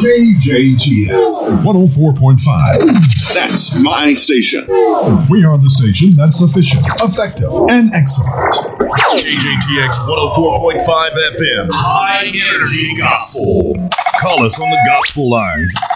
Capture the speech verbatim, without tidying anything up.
K J T S one oh four point five. That's my station. We are the station that's efficient, effective, and excellent. K J T X one oh four point five F M. High Energy Gospel. Call us on the gospel lines